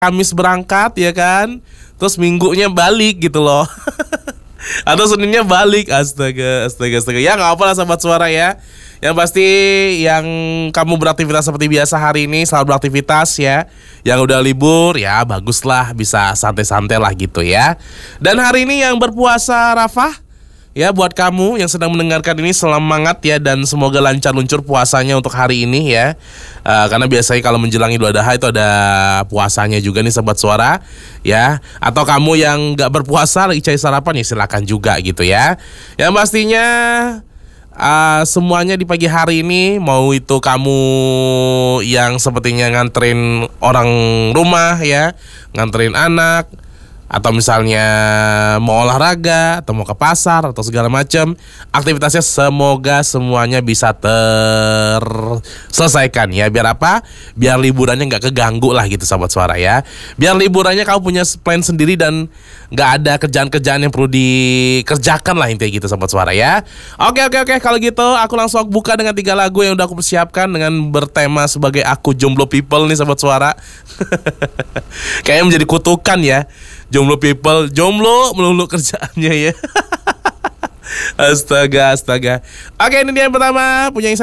Kamis berangkat ya kan, terus Minggunya balik gitu loh. Atau Seninnya balik. Astaga. Ya nggak apa lah sahabat suara ya. Yang pasti yang kamu beraktivitas seperti biasa hari ini, selalu beraktivitas ya. Yang udah libur ya baguslah, bisa santai-santai lah gitu ya. Dan hari ini yang berpuasa Rafah, ya buat kamu yang sedang mendengarkan ini semangat ya, dan semoga lancar luncur puasanya untuk hari ini ya. Karena biasanya kalau menjelang Idul Adha itu ada puasanya juga nih sahabat suara ya. Atau kamu yang gak berpuasa lagi cari sarapan ya silakan juga gitu ya. Yang pastinya semuanya di pagi hari ini, mau itu kamu yang sepertinya nganterin orang rumah ya, nganterin anak, atau misalnya mau olahraga, atau mau ke pasar, atau segala macam aktivitasnya, semoga semuanya bisa terselesaikan ya. Biar apa? Biar liburannya nggak keganggu lah gitu sahabat suara ya. Biar liburannya kamu punya plan sendiri dan nggak ada kerjaan-kerjaan yang perlu dikerjakan lah, intinya gitu sahabat suara ya. Oke, kalau gitu aku langsung buka dengan 3 lagu yang udah aku persiapkan dengan bertema sebagai aku jomblo people nih sahabat suara. Kayaknya menjadi kutukan ya. Jomblo people, jomblo melulu kerjaannya ya. Astaga. Oke, ini dia yang pertama, punya